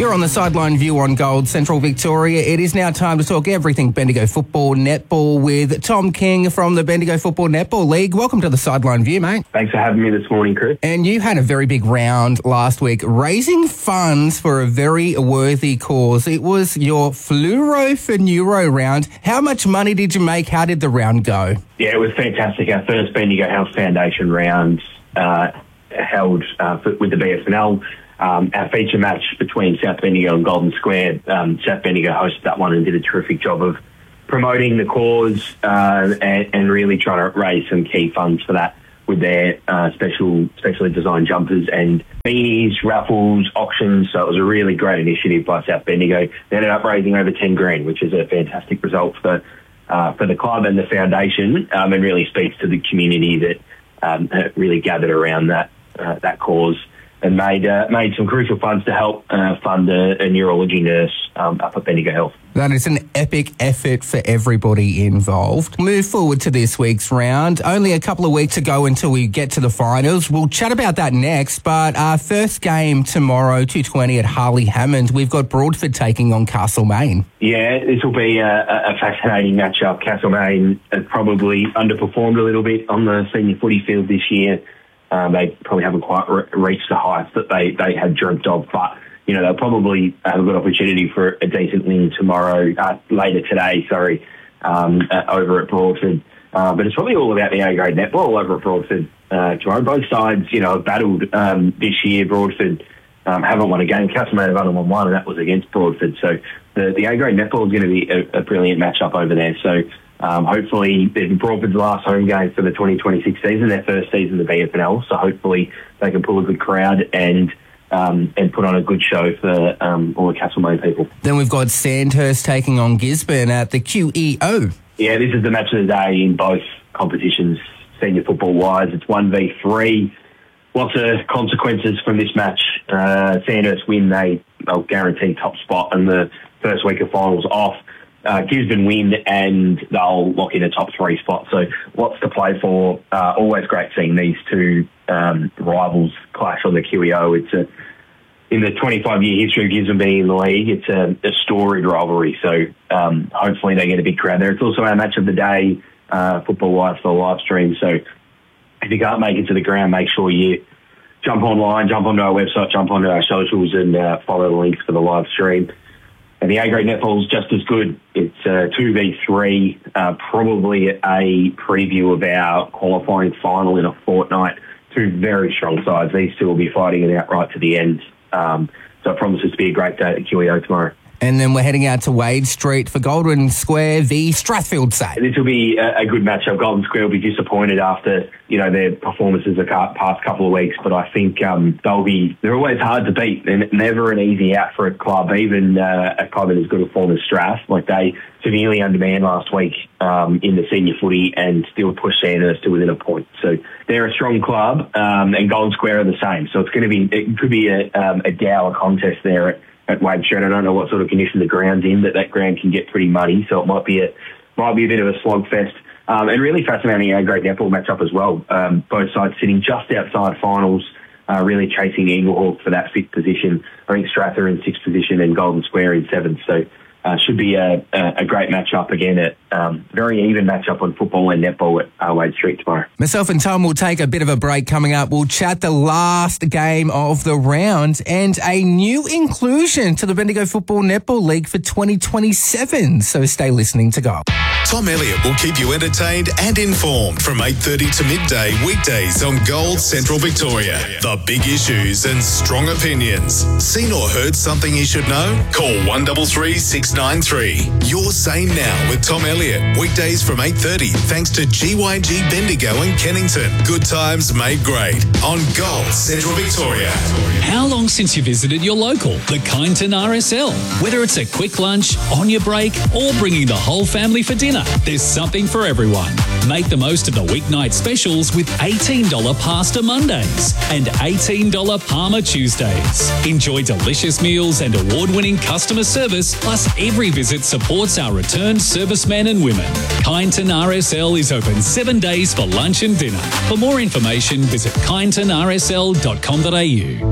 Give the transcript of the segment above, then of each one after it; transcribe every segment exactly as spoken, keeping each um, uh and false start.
You're on the Sideline View on Gold Central Victoria. It is now time to talk everything Bendigo football netball with Tom King from the Bendigo Football Netball League. Welcome to the Sideline View, mate. Thanks for having me this morning, Chris. And you had a very big round last week, raising funds for a very worthy cause. It was your Fluoro for Neuro round. How much money did you make? How did the round go? Yeah, it was fantastic. Our first Bendigo Health Foundation round uh, held uh, with the B S N L. Um, our feature match between South Bendigo and Golden Square, um, South Bendigo hosted that one and did a terrific job of promoting the cause uh, and, and really trying to raise some key funds for that with their uh, special, specially designed jumpers and beanies, raffles, auctions. So it was a really great initiative by South Bendigo. They ended up raising over ten grand, which is a fantastic result for uh, for the club and the foundation, um, and really speaks to the community that um, really gathered around that uh, that cause. And made uh, made some crucial funds to help uh, fund a, a neurology nurse um, up at Bendigo Health. That is an epic effort for everybody involved. Move forward to this week's round. Only a couple of weeks to go until we get to the finals. We'll chat about that next, but our first game tomorrow, two twenty at Harley Hammond. We've got Broadford taking on Castlemaine. Yeah, this will be a, a fascinating matchup. Castlemaine has probably underperformed a little bit on the senior footy field this year. Um, they probably haven't quite re- reached the heights that they, they had dreamt of, but you know they'll probably have a good opportunity for a decent win tomorrow, uh, later today, sorry, um, uh, over at Broadford. Uh, but it's probably all about the A-grade netball over at Broadford uh, tomorrow. Both sides, you know, have battled um, this year. Broadford um, haven't won a game. Castlemaine have only won one, and that was against Broadford. So the, the A-grade netball is going to be a, a brilliant matchup over there. So. Um, hopefully, Broadford's last home game for the twenty twenty-six season, their first season of the B F N L. So hopefully they can pull a good crowd and um, and put on a good show for um, all the Castlemaine people. Then we've got Sandhurst taking on Gisborne at the Q E O. Yeah, this is the match of the day in both competitions, senior football-wise. It's one v three. Lots of consequences from this match. Uh, Sandhurst win, they, they'll guarantee top spot in the first week of finals off. Uh, Gisborne win and they'll lock in a top three spot. So lots to play for. Uh, always great seeing these two um, rivals clash on the Q E O. It's a, in the twenty-five year history of Gisborne being in the league, it's a, a storied rivalry. So um, hopefully they get a big crowd there. It's also our match of the day, uh, football-wise, for the live stream. So if you can't make it to the ground, make sure you jump online, jump onto our website, jump onto our socials and uh, follow the links for the live stream. And the A-grade netball is just as good. It's uh, two v three, uh, probably a preview of our qualifying final in a fortnight. Two very strong sides. These two will be fighting it out right to the end. Um, so it promises to be a great day at Q E O tomorrow. And then we're heading out to Wade Street for Golden Square v Strathfield side. This will be a, a good matchup. Golden Square will be disappointed after, you know, their performances the past couple of weeks, but I think um, they'll be, they're always hard to beat. They're never an easy out for a club, even uh, a club in as good a form as Strath. Like they severely undermanned last week um, in the senior footy and still pushed Sandhurst to within a point. So they're a strong club, um, and Golden Square are the same. So it's going to be, it could be a, um, a Gower contest there at at Wade Street. I don't know what sort of condition the ground's in, but that ground can get pretty muddy, so it might be a might be a bit of a slogfest. Um, and really fascinating A-grade netball matchup as well. Um, both sides sitting just outside finals, uh, really chasing Eaglehawk for that fifth position. I think Strather in sixth position and Golden Square in seventh. So uh, should be a, a great matchup again at um, very even matchup on football and netball at uh, Wade Street tomorrow. Myself and Tom will take a bit of a break coming up. We'll chat the last game of the round and a new inclusion to the Bendigo Football Netball League for twenty twenty-seven. So stay listening to go. Tom Elliott will keep you entertained and informed from eight thirty to midday weekdays on Gold Central Victoria. The big issues and strong opinions. Seen or heard something you should know? Call one three three, six nine three. You're Sane Now with Tom Elliott. Weekdays from eight thirty thanks to G Y G Bendigo and Kennington. Good times made great on Gold Central Victoria. How long since you visited your local, the Kyneton R S L? Whether it's a quick lunch, on your break, or bringing the whole family for dinner, there's something for everyone. Make the most of the weeknight specials with eighteen dollars Pasta Mondays and eighteen dollars Parma Tuesdays. Enjoy delicious meals and award-winning customer service, plus every visit supports our returned servicemen and women. Kyneton R S L is open seven days for lunch and dinner. For more information, visit kyneton r s l dot com dot a u.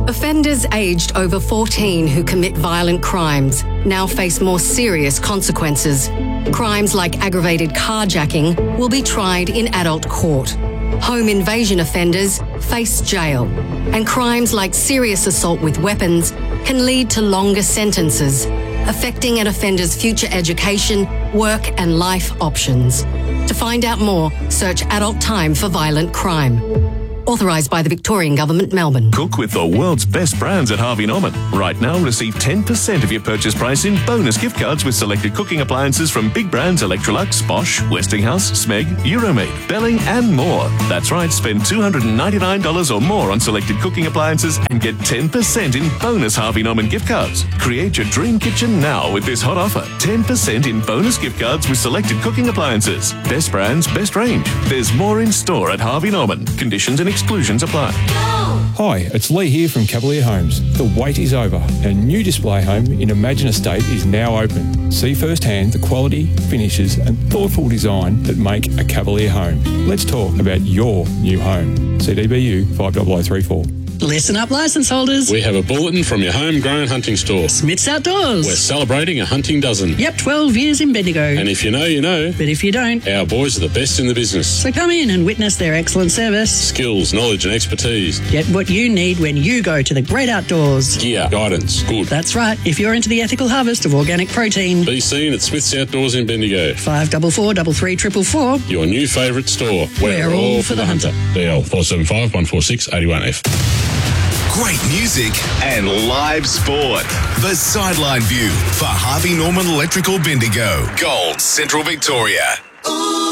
Offenders aged over fourteen who commit violent crimes now face more serious consequences. Crimes like aggravated carjacking will be tried in adult court. Home invasion offenders face jail. And crimes like serious assault with weapons can lead to longer sentences, affecting an offender's future education, work and life options. To find out more, search Adult Time for Violent Crime. Authorised by the Victorian Government, Melbourne. Cook with the world's best brands at Harvey Norman. Right now, receive ten percent of your purchase price in bonus gift cards with selected cooking appliances from big brands Electrolux, Bosch, Westinghouse, Smeg, Euromade, Belling and more. That's right, spend two hundred ninety-nine dollars or more on selected cooking appliances and get ten percent in bonus Harvey Norman gift cards. Create your dream kitchen now with this hot offer. ten percent in bonus gift cards with selected cooking appliances. Best brands, best range. There's more in store at Harvey Norman. Conditions and exclusions apply. Hi, it's Lee here from Cavalier Homes. The wait is over. Our new display home in Imagine Estate is now open. See firsthand the quality, finishes and thoughtful design that make a Cavalier home. Let's talk about your new home. C D B U five zero zero three four. Listen up, licence holders. We have a bulletin from your homegrown hunting store. Smith's Outdoors. We're celebrating a hunting dozen. Yep, twelve years in Bendigo. And if you know, you know. But if you don't, our boys are the best in the business. So come in and witness their excellent service. Skills, knowledge and expertise. Get what you need when you go to the great outdoors. Gear, guidance, good. That's right. If you're into the ethical harvest of organic protein. Be seen at Smith's Outdoors in Bendigo. five four four, three three four four. Your new favourite store. We're, We're all, all for the hunter. hunter. D L four seven five, one four six, eight one F. Great music and live sport. The Sideline View for Harvey Norman Electrical Bendigo. Gold, Central Victoria. Ooh.